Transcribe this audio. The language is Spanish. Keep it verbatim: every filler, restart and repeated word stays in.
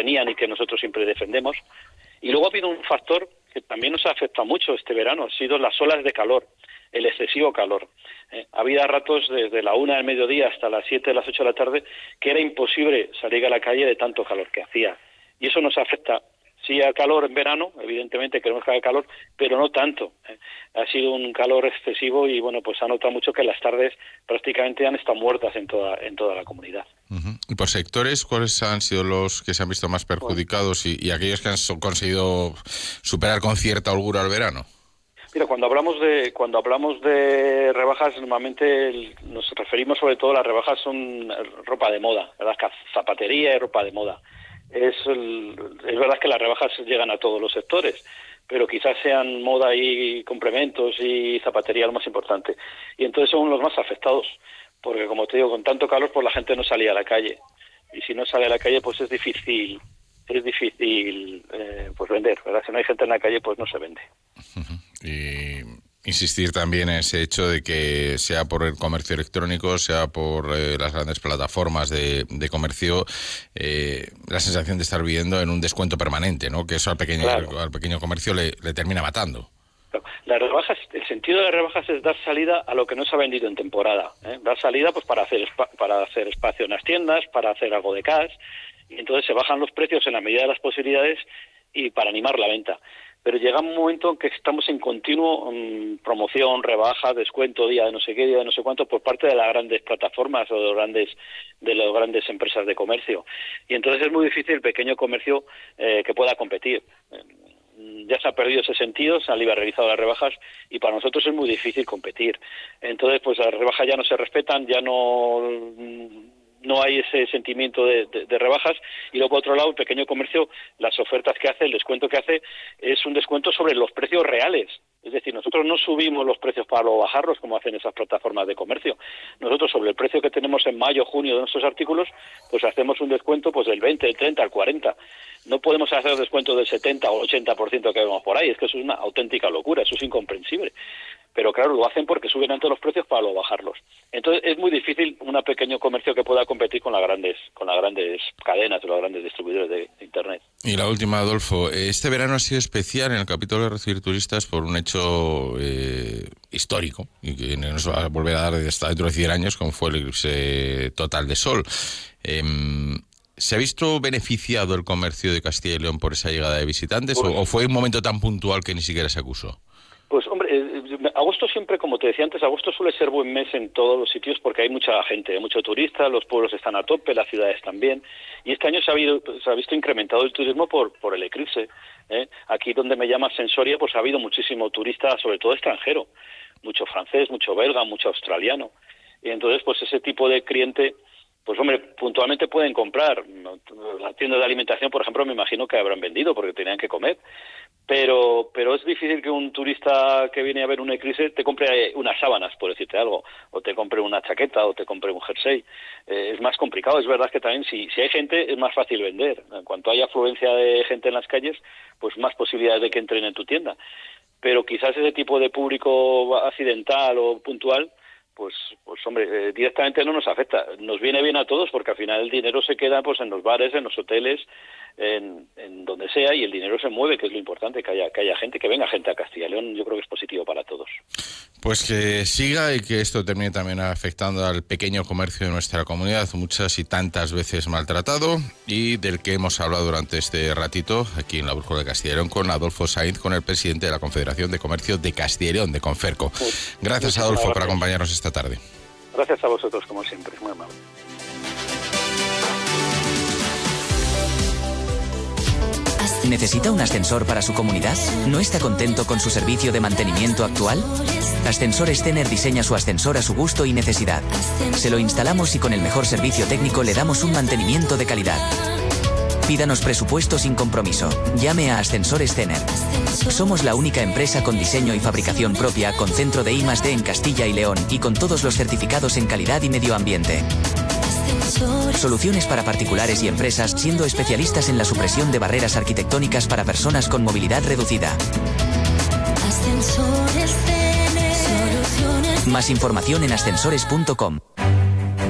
tenían y que nosotros siempre defendemos. Y luego ha habido un factor que también nos ha afectado mucho este verano, han sido las olas de calor, el excesivo calor. Eh, había ratos desde la una del mediodía hasta las siete, las ocho de la tarde, que era imposible salir a la calle de tanto calor que hacía. Y eso nos afecta. Sí, al calor en verano, evidentemente queremos que haga calor, pero no tanto. Eh, ha sido un calor excesivo y, bueno, pues ha notado mucho que las tardes prácticamente han estado muertas en toda en toda la comunidad. Uh-huh. Y por sectores, ¿cuáles han sido los que se han visto más perjudicados bueno. y, y aquellos que han conseguido superar con cierta holgura el verano? Mira, cuando hablamos de cuando hablamos de rebajas, normalmente el, nos referimos sobre todo a las rebajas son ropa de moda, ¿verdad? Zapatería y ropa de moda. Es, el, es verdad que las rebajas llegan a todos los sectores, pero quizás sean moda y complementos y zapatería lo más importante. Y entonces son los más afectados, porque como te digo, con tanto calor pues la gente no salía a la calle. Y si no sale a la calle pues es difícil es difícil eh, pues vender, ¿verdad? Si no hay gente en la calle pues no se vende. Uh-huh. Y insistir también en ese hecho de que sea por el comercio electrónico, sea por eh, las grandes plataformas de, de comercio, eh, la sensación de estar viviendo en un descuento permanente, ¿no? Que eso al pequeño claro. al pequeño comercio le, le termina matando. Las rebajas, el sentido de las rebajas es dar salida a lo que no se ha vendido en temporada, ¿eh? Dar salida pues para hacer espa- para hacer espacio en las tiendas, para hacer algo de cash, y entonces se bajan los precios en la medida de las posibilidades y para animar la venta. Pero llega un momento en que estamos en continuo um, promoción, rebaja, descuento, día de no sé qué, día de no sé cuánto, por parte de las grandes plataformas o de los grandes de las grandes empresas de comercio. Y entonces es muy difícil el pequeño comercio eh, que pueda competir. Eh, ya se ha perdido ese sentido, se han liberalizado las rebajas y para nosotros es muy difícil competir. Entonces, pues las rebajas ya no se respetan, ya no... no hay ese sentimiento de, de, de rebajas, y luego por otro lado el pequeño comercio, las ofertas que hace, el descuento que hace es un descuento sobre los precios reales, es decir, nosotros no subimos los precios para luego bajarlos como hacen esas plataformas de comercio. Nosotros sobre el precio que tenemos en mayo, junio de nuestros artículos, pues hacemos un descuento pues del veinte, el treinta, el cuarenta. No podemos hacer descuentos del setenta o ochenta por ciento que vemos por ahí, es que eso es una auténtica locura, eso es incomprensible. Pero claro, lo hacen porque suben antes los precios para luego bajarlos. Entonces es muy difícil un pequeño comercio que pueda competir con las grandes con las grandes cadenas o los grandes distribuidores de, de Internet. Y la última, Adolfo, este verano ha sido especial en el capítulo de recibir turistas por un hecho eh, histórico y que nos va a volver a dar hasta dentro de cien años, como fue el eclipse total de sol. Eh, ¿Se ha visto beneficiado el comercio de Castilla y León por esa llegada de visitantes pues, o, o fue un momento tan puntual que ni siquiera se acusó? Pues hombre, agosto siempre, como te decía antes, agosto suele ser buen mes en todos los sitios porque hay mucha gente, hay mucho turista, los pueblos están a tope, las ciudades también, y este año se ha, habido, se ha visto incrementado el turismo por, por el eclipse. ¿eh? Aquí donde me llama Sensoria, pues ha habido muchísimo turista, sobre todo extranjero, mucho francés, mucho belga, mucho australiano, y entonces pues ese tipo de cliente... Pues hombre, puntualmente pueden comprar. Las tiendas de alimentación, por ejemplo, me imagino que habrán vendido porque tenían que comer. Pero pero es difícil que un turista que viene a ver un eclipse te compre unas sábanas, por decirte algo, o te compre una chaqueta, o te compre un jersey. Eh, es más complicado. Es verdad que también si, si hay gente es más fácil vender. En cuanto hay afluencia de gente en las calles, pues más posibilidades de que entren en tu tienda. Pero quizás ese tipo de público accidental o puntual, pues pues hombre, eh, directamente no nos afecta. Nos viene bien a todos porque al final el dinero se queda pues en los bares, en los hoteles, en, en donde sea, y el dinero se mueve, que es lo importante, que haya que haya gente, que venga gente a Castilla y León. Yo creo que es positivo para todos. Pues que siga y que esto termine también afectando al pequeño comercio de nuestra comunidad, muchas y tantas veces maltratado, y del que hemos hablado durante este ratito aquí en la Brújula de Castilla y León con Adolfo Sainz, con el presidente de la Confederación de Comercio de Castilla y León, de Conferco. Pues, gracias, Adolfo, gracias por acompañarnos esta tarde. Gracias a vosotros, como siempre, muy amable. ¿Necesita un ascensor para su comunidad? ¿No está contento con su servicio de mantenimiento actual? Ascensores Tener diseña su ascensor a su gusto y necesidad. Se lo instalamos y con el mejor servicio técnico le damos un mantenimiento de calidad. Pídanos presupuesto sin compromiso. Llame a Ascensores Tener. Somos la única empresa con diseño y fabricación propia, con centro de I más D en Castilla y León y con todos los certificados en calidad y medio ambiente. Soluciones para particulares y empresas, siendo especialistas en la supresión de barreras arquitectónicas para personas con movilidad reducida. Más información en ascensores punto com.